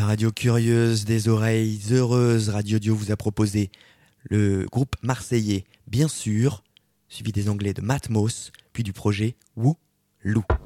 La radio curieuse des oreilles heureuses, Radio Dio vous a proposé le groupe marseillais Bien sûr, suivi des anglais de Matmos, puis du projet Woo Lou.